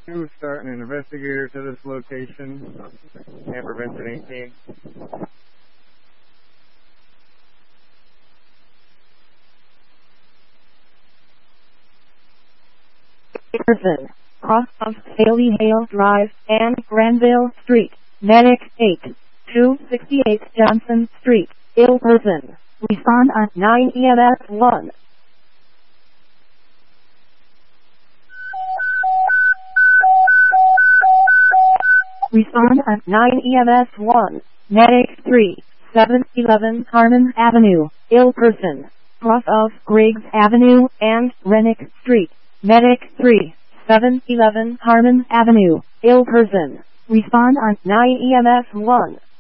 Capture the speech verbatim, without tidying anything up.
Two, starting an investigator to this location. Tampa Vincent eighteen. Person, cross of Haley Hale Drive and Granville Street, Medic eight, two sixty-eight Johnson Street, ill person. Respond at nine E M S one. Respond at nine E M S one. Medic three, seven eleven Harmon Avenue, ill person. Cross of Griggs Avenue and Rennick Street. Medic three, seven eleven Harmon Avenue, ill person. Respond on nine E M S one.